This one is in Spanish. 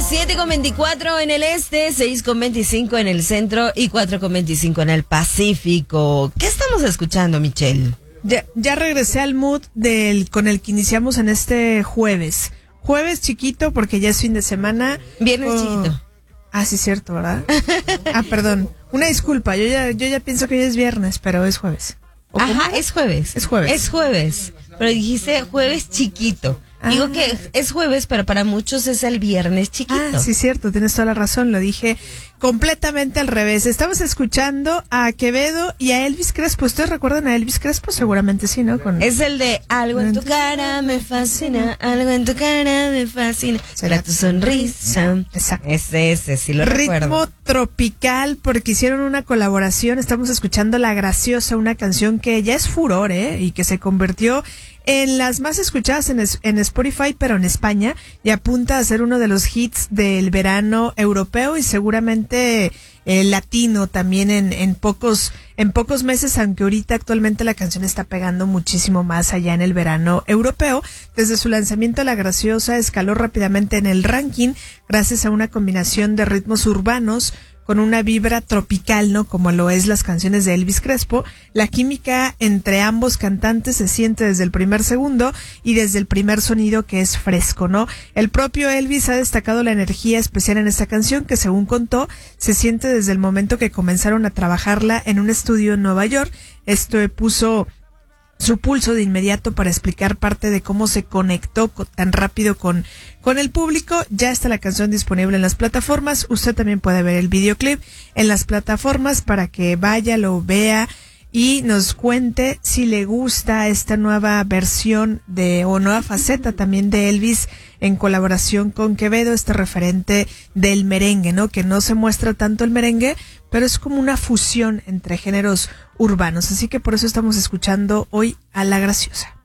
7:24 en el este, 6:25 en el centro y 4:25 en el Pacífico. ¿Qué estamos escuchando, Michelle? Ya regresé al mood con el que iniciamos en este jueves. Jueves chiquito porque ya es fin de semana. Viernes chiquito. Ah, sí, cierto, ¿verdad? Perdón. Una disculpa, yo ya pienso que hoy es viernes, pero es jueves. Ajá, es jueves. Es jueves. Es jueves. Pero dijiste jueves chiquito. Digo que es jueves, pero para muchos es el viernes chiquito. Sí, cierto, tienes toda la razón, lo dije completamente al revés. Estamos escuchando a Quevedo y a Elvis Crespo. ¿Ustedes recuerdan a Elvis Crespo? Seguramente sí, ¿no? Es el de algo en tu cara me fascina, algo en tu cara me fascina, será tu sonrisa. Exacto. Ese, sí lo recuerdo. Ritmo tropical, porque hicieron una colaboración. Estamos escuchando La Graciosa, una canción que ya es furor, y que se convirtió en las más escuchadas en Spotify, pero en España, y apunta a ser uno de los hits del verano europeo y seguramente latino también en pocos meses, aunque ahorita actualmente la canción está pegando muchísimo más allá en el verano europeo. Desde su lanzamiento, La Graciosa escaló rápidamente en el ranking gracias a una combinación de ritmos urbanos con una vibra tropical, ¿no? Como lo es las canciones de Elvis Crespo. La química entre ambos cantantes se siente desde el primer segundo y desde el primer sonido, que es fresco, ¿no? El propio Elvis ha destacado la energía especial en esta canción, que según contó, se siente desde el momento que comenzaron a trabajarla en un estudio en Nueva York. Esto puso su pulso de inmediato para explicar parte de cómo se conectó tan rápido con el público. Ya está la canción disponible en las plataformas. Usted también puede ver el videoclip en las plataformas para que vaya, lo vea y nos cuente si le gusta esta nueva versión o nueva faceta también de Elvis en colaboración con Quevedo, este referente del merengue, ¿no? Que no se muestra tanto el merengue, pero es como una fusión entre géneros urbanos. Así que por eso estamos escuchando hoy a La Graciosa.